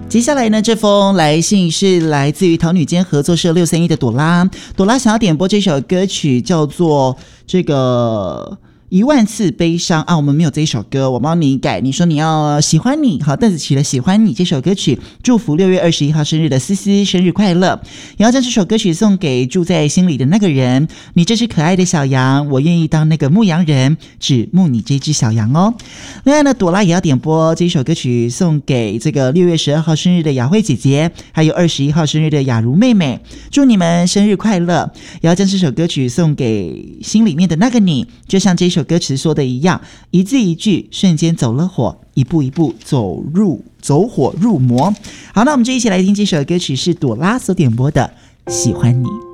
接下来呢，这封来信是来自于桃女间合作社631的朵拉。朵拉想要点播这首歌曲，叫做这个10000次悲伤啊，我们没有这一首歌，我帮你改。你说你要喜欢你，好，邓紫棋的喜欢你这首歌曲，祝福6月21号生日的思思生日快乐，也要将这首歌曲送给住在心里的那个人。你这只可爱的小羊，我愿意当那个牧羊人，只牧你这只小羊哦。另外呢，朵拉也要点播这首歌曲送给这个6月12号生日的雅慧姐姐，还有21号生日的雅茹妹妹，祝你们生日快乐。也要将这首歌曲送给心里面的那个你，就像这首歌词说的一样，一字一句瞬间走了火，一步一步走火入魔。好，那我们就一起来听这首歌曲，是朵拉所点播的《喜欢你》。